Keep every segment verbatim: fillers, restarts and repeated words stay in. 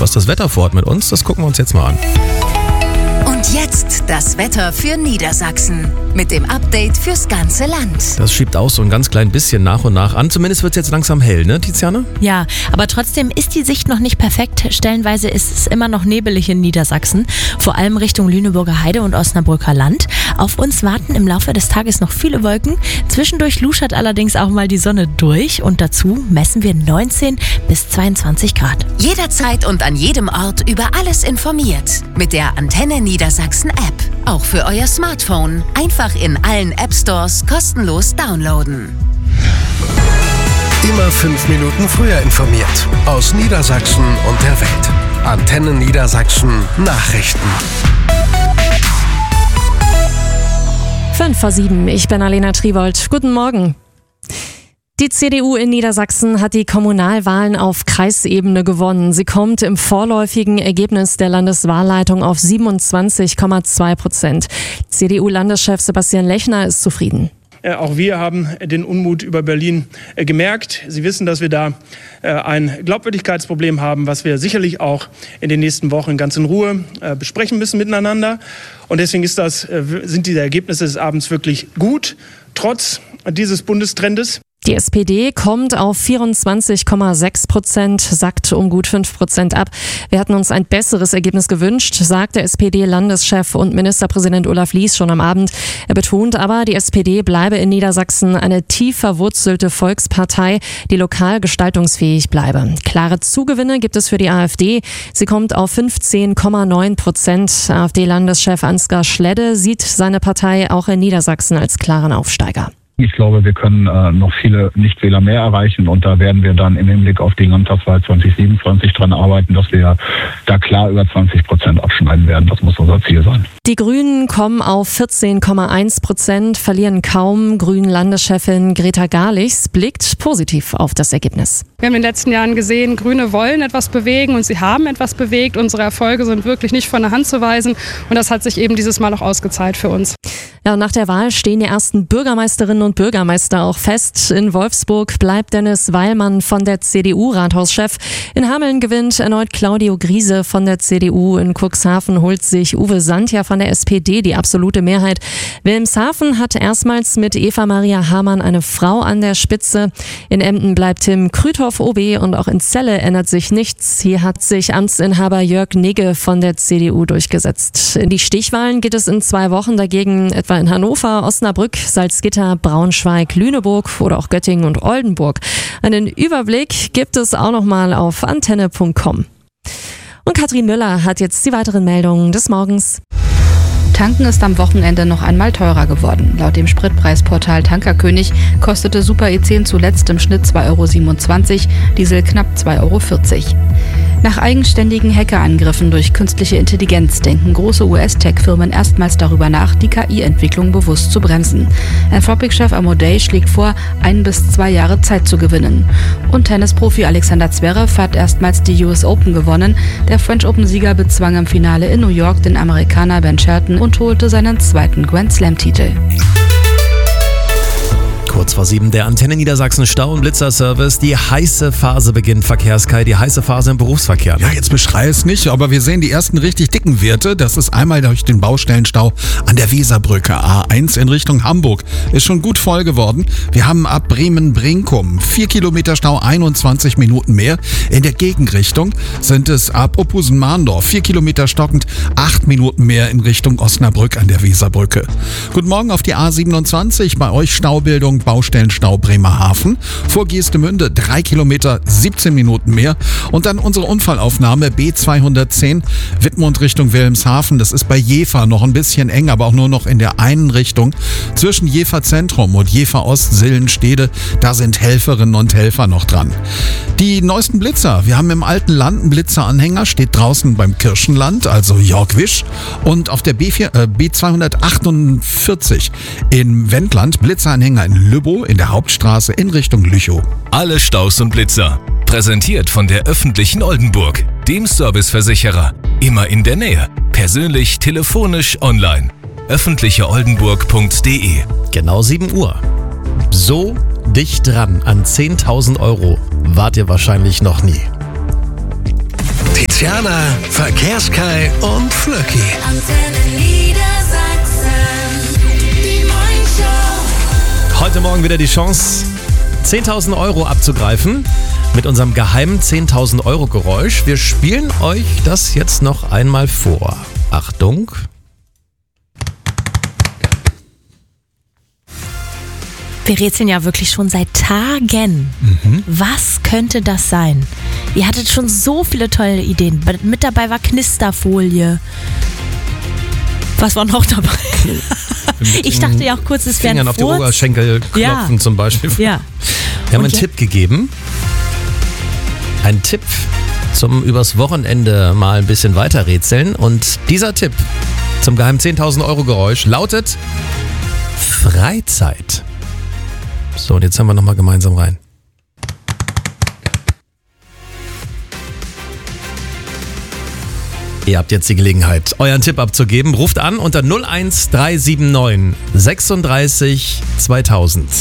hast das Wetter vor Ort mit uns. Das gucken wir uns jetzt mal an. Und jetzt das Wetter für Niedersachsen mit dem Update fürs ganze Land. Das schiebt auch so ein ganz klein bisschen nach und nach an. Zumindest wird es jetzt langsam hell, ne, Tiziana? Ja, aber trotzdem ist die Sicht noch nicht perfekt. Stellenweise ist es immer noch nebelig in Niedersachsen, vor allem Richtung Lüneburger Heide und Osnabrücker Land. Auf uns warten im Laufe des Tages noch viele Wolken. Zwischendurch luschert allerdings auch mal die Sonne durch und dazu messen wir neunzehn bis zweiundzwanzig Grad. Jederzeit und an jedem Ort über alles informiert. Mit der Antenne Niedersachsen App. Auch für euer Smartphone. Einfach in allen App Stores kostenlos downloaden. Immer fünf Minuten früher informiert. Aus Niedersachsen und der Welt. Antenne Niedersachsen Nachrichten. fünf vor sieben, ich bin Alena Triwold. Guten Morgen. Die C D U in Niedersachsen hat die Kommunalwahlen auf Kreisebene gewonnen. Sie kommt im vorläufigen Ergebnis der Landeswahlleitung auf siebenundzwanzig Komma zwei Prozent. C D U-Landeschef Sebastian Lechner ist zufrieden. Auch wir haben den Unmut über Berlin gemerkt. Sie wissen, dass wir da ein Glaubwürdigkeitsproblem haben, was wir sicherlich auch in den nächsten Wochen ganz in Ruhe besprechen müssen miteinander. Und deswegen ist das, sind diese Ergebnisse des Abends wirklich gut, trotz dieses Bundestrendes. Die S P D kommt auf vierundzwanzig Komma sechs Prozent, sackt um gut fünf Prozent ab. Wir hatten uns ein besseres Ergebnis gewünscht, sagt der S P D-Landeschef und Ministerpräsident Olaf Lies schon am Abend. Er betont aber, die S P D bleibe in Niedersachsen eine tief verwurzelte Volkspartei, die lokal gestaltungsfähig bleibe. Klare Zugewinne gibt es für die AfD. Sie kommt auf fünfzehn Komma neun Prozent. AfD-Landeschef Ansgar Schledde sieht seine Partei auch in Niedersachsen als klaren Aufsteiger. Ich glaube, wir können äh, noch viele Nichtwähler mehr erreichen und da werden wir dann im Hinblick auf die Landtagswahl zwanzig siebenundzwanzig dran arbeiten, dass wir da klar über zwanzig Prozent abschneiden werden. Das muss unser Ziel sein. Die Grünen kommen auf vierzehn Komma eins Prozent, verlieren kaum. Grünen-Landeschefin Greta Garlichs blickt positiv auf das Ergebnis. Wir haben in den letzten Jahren gesehen, Grüne wollen etwas bewegen und sie haben etwas bewegt. Unsere Erfolge sind wirklich nicht von der Hand zu weisen und das hat sich eben dieses Mal auch ausgezahlt für uns. Ja, und nach der Wahl stehen die ersten Bürgermeisterinnen und Bürgermeister auch fest. In Wolfsburg bleibt Dennis Weilmann von der C D U-Rathauschef. In Hameln gewinnt erneut Claudio Griese von der C D U. In Cuxhaven holt sich Uwe Santja von der S P D die absolute Mehrheit. Wilhelmshaven hat erstmals mit Eva Maria Hamann eine Frau an der Spitze. In Emden bleibt Tim Krüthoff O B und auch in Celle ändert sich nichts. Hier hat sich Amtsinhaber Jörg Nigge von der C D U durchgesetzt. In die Stichwahlen geht es in zwei Wochen dagegen etwa in Hannover, Osnabrück, Salzgitter, Braunschweig, Lüneburg oder auch Göttingen und Oldenburg. Einen Überblick gibt es auch nochmal auf antenne punkt com. Und Katrin Müller hat jetzt die weiteren Meldungen des Morgens. Tanken ist am Wochenende noch einmal teurer geworden. Laut dem Spritpreisportal Tankerkönig kostete Super E zehn zuletzt im Schnitt zwei Euro siebenundzwanzig, Diesel knapp zwei Euro vierzig. Nach eigenständigen Hackerangriffen durch künstliche Intelligenz denken große U S-Tech-Firmen erstmals darüber nach, die K I-Entwicklung bewusst zu bremsen. Anthropic-Chef Amodei schlägt vor, ein bis zwei Jahre Zeit zu gewinnen. Und Tennisprofi Alexander Zverev hat erstmals die U S Open gewonnen. Der French Open-Sieger bezwang im Finale in New York den Amerikaner Ben Shelton und holte seinen zweiten Grand Slam-Titel. Kurz vor sieben, der Antenne Niedersachsen Stau- und Blitzer-Service. Die heiße Phase beginnt, Verkehrskai, die heiße Phase im Berufsverkehr. Ja, jetzt beschrei es nicht, aber wir sehen die ersten richtig dicken Werte. Das ist einmal durch den Baustellenstau an der Weserbrücke. A eins in Richtung Hamburg ist schon gut voll geworden. Wir haben ab Bremen-Brinkum vier Kilometer Stau, einundzwanzig Minuten mehr. In der Gegenrichtung sind es ab Oppusen-Mahndorf vier Kilometer stockend, acht Minuten mehr in Richtung Osnabrück an der Weserbrücke. Guten Morgen auf die A siebenundzwanzig, bei euch Staubildung, Baustellenstau Bremerhaven. Vor Geestemünde drei Kilometer, siebzehn Minuten mehr. Und dann unsere Unfallaufnahme B zweihundertzehn, Wittmund Richtung Wilhelmshaven. Das ist bei Jever noch ein bisschen eng, aber auch nur noch in der einen Richtung. Zwischen Jever Zentrum und Jever Ost, Sillenstede, da sind Helferinnen und Helfer noch dran. Die neuesten Blitzer. Wir haben im alten Land einen Blitzeranhänger, steht draußen beim Kirchenland, also Jörg Wisch. Und auf der B vier, äh, B zweihundertachtundvierzig in Wendland, Blitzeranhänger in Lübbow in der Hauptstraße in Richtung Lüchow. Alle Staus und Blitzer. Präsentiert von der öffentlichen Oldenburg, dem Serviceversicherer. Immer in der Nähe. Persönlich, telefonisch, online. öffentliche oldenburg punkt de. Genau sieben Uhr. So dicht dran an zehntausend Euro wart ihr wahrscheinlich noch nie. Die Tiziana, Verkehrskai und Flöcki. Antenne Niedersachsen, die Morningshow. Heute Morgen wieder die Chance, zehntausend Euro abzugreifen mit unserem geheimen zehntausend Euro Geräusch. Wir spielen euch das jetzt noch einmal vor. Achtung. Wir rätseln ja wirklich schon seit Tagen. Mhm. Was könnte das sein? Ihr hattet schon so viele tolle Ideen. Mit dabei war Knisterfolie. Was war noch dabei? Ich dachte ja auch kurz, es wäre ein Fingern auf die Oberschenkel klopfen ja. zum Beispiel. Ja. Wir haben Und einen Tipp gegeben. Ein Tipp zum übers Wochenende mal ein bisschen weiter rätseln. Und dieser Tipp zum geheimen zehntausend Euro Geräusch lautet Freizeit. So, und jetzt haben wir nochmal gemeinsam rein. Ihr habt jetzt die Gelegenheit, euren Tipp abzugeben. Ruft an unter null eins drei sieben neun sechsunddreißig zweitausend.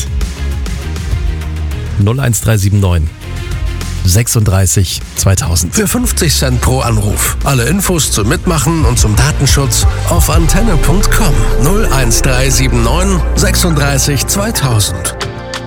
null eins drei sieben neun sechsunddreißig zweitausend. Für fünfzig Cent pro Anruf. Alle Infos zum Mitmachen und zum Datenschutz auf antenne punkt com. null eins drei sieben neun sechsunddreißig zweitausend.